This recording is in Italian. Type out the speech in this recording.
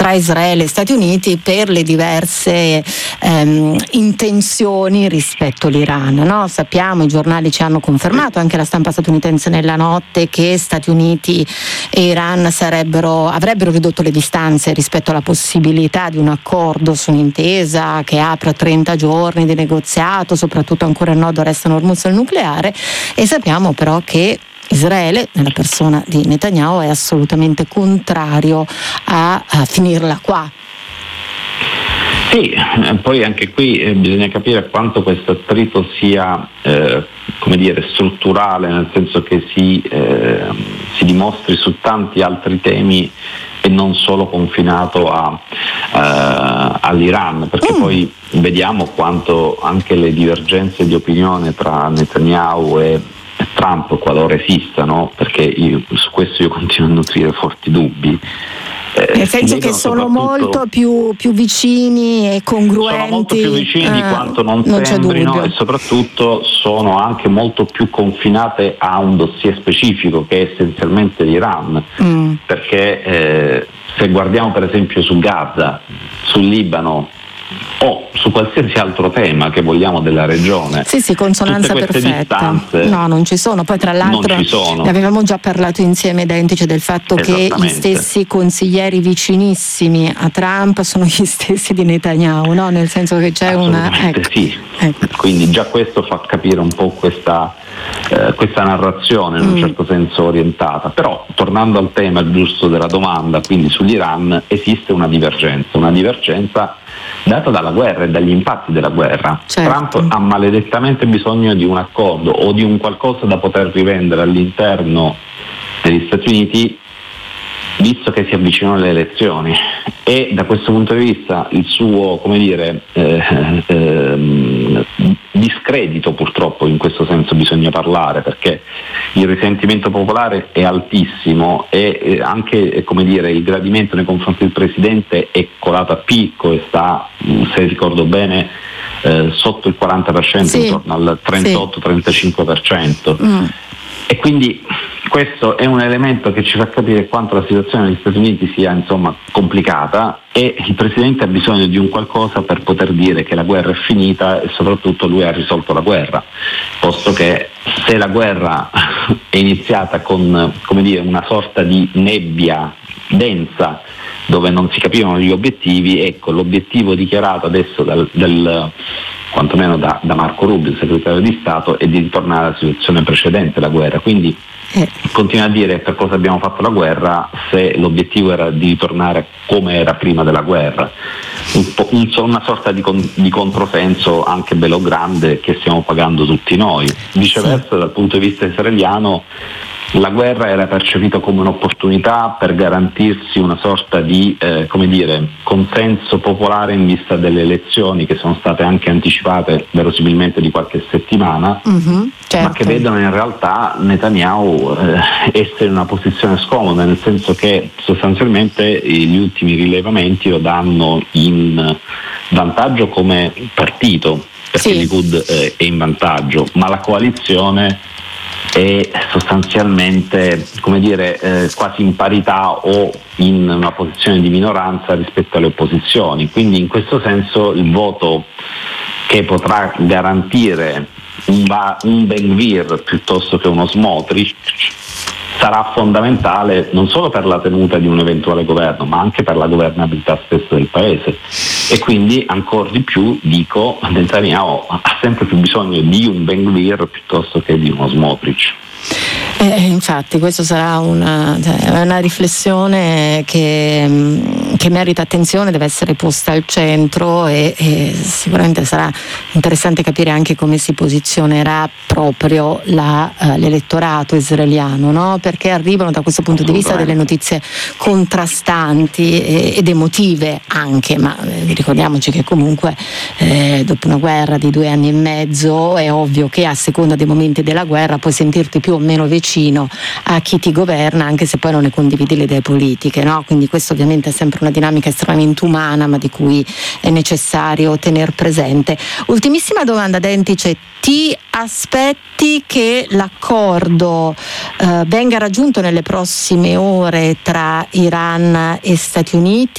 tra Israele e Stati Uniti per le diverse intenzioni rispetto all'Iran, no? Sappiamo, i giornali ci hanno confermato, anche la stampa statunitense nella notte, che Stati Uniti e Iran avrebbero ridotto le distanze rispetto alla possibilità di un accordo su un'intesa che apra 30 giorni di negoziato, soprattutto ancora il nodo restano Hormuz al nucleare, e sappiamo però che Israele, nella persona di Netanyahu, è assolutamente contrario a finirla qua. Sì, poi anche qui bisogna capire quanto questo attrito sia strutturale, nel senso che si dimostri su tanti altri temi e non solo confinato all'Iran, perché poi vediamo quanto anche le divergenze di opinione tra Netanyahu e Trump, qualora esistano, perché su questo io continuo a nutrire forti dubbi. Nel senso che sono molto più vicini e congruenti. Sono molto più vicini di quanto non sembrino, e soprattutto sono anche molto più confinate a un dossier specifico che è essenzialmente l'Iran, perché se guardiamo per esempio su Gaza, sul Libano o su qualsiasi altro tema che vogliamo della regione. Sì, consonanza perfetta. No, non ci sono. Poi tra l'altro ne avevamo già parlato insieme, identici, del fatto che gli stessi consiglieri vicinissimi a Trump sono gli stessi di Netanyahu, no? Nel senso che c'è sì. Quindi già questo fa capire un po' questa narrazione in un certo senso orientata. Però tornando al tema giusto della domanda, quindi sull'Iran, esiste una divergenza data dalla guerra e dagli impatti della guerra. Certo. Trump ha maledettamente bisogno di un accordo o di un qualcosa da poter rivendere all'interno degli Stati Uniti, visto che si avvicinano le elezioni, e da questo punto di vista il suo discredito, purtroppo in questo senso bisogna parlare, perché il risentimento popolare è altissimo e anche il gradimento nei confronti del presidente è colato a picco e sta, se ricordo bene, sotto il 40%, intorno al 38-35%. E quindi questo è un elemento che ci fa capire quanto la situazione negli Stati Uniti sia complicata, e il Presidente ha bisogno di un qualcosa per poter dire che la guerra è finita e soprattutto lui ha risolto la guerra, posto che se la guerra è iniziata con una sorta di nebbia densa dove non si capivano gli obiettivi, ecco, l'obiettivo dichiarato adesso quantomeno da Marco Rubio, il segretario di Stato, è di ritornare alla situazione precedente alla guerra. Quindi continua a dire per cosa abbiamo fatto la guerra se l'obiettivo era di ritornare come era prima della guerra. Una sorta di controsenso anche bello grande che stiamo pagando tutti noi. Viceversa, dal punto di vista israeliano, la guerra era percepita come un'opportunità per garantirsi una sorta di consenso popolare in vista delle elezioni che sono state anche anticipate verosimilmente di qualche settimana, certo. Ma che vedono in realtà Netanyahu essere in una posizione scomoda, nel senso che sostanzialmente gli ultimi rilevamenti lo danno in vantaggio come partito, perché Likud è in vantaggio, ma la coalizione è sostanzialmente quasi in parità o in una posizione di minoranza rispetto alle opposizioni. Quindi in questo senso il voto che potrà garantire un Ben-Gvir piuttosto che uno Smotrich sarà fondamentale non solo per la tenuta di un eventuale governo, ma anche per la governabilità stessa del paese. E quindi ancora di più dico, Netanyahu ha sempre più bisogno di un Ben-Gvir piuttosto che di uno Smotrich. Infatti questo sarà una riflessione che merita attenzione, deve essere posta al centro e sicuramente sarà interessante capire anche come si posizionerà proprio l'elettorato israeliano, no? Perché arrivano da questo punto di vista delle notizie contrastanti ed emotive anche, ma ricordiamoci che comunque dopo una guerra di 2 anni e mezzo è ovvio che a seconda dei momenti della guerra puoi sentirti più o meno vicino a chi ti governa, anche se poi non ne condividi le idee politiche, no? Quindi questo ovviamente è sempre una dinamica estremamente umana, ma di cui è necessario tener presente. Ultimissima domanda, Dentice: ti aspetti che l'accordo venga raggiunto nelle prossime ore tra Iran e Stati Uniti?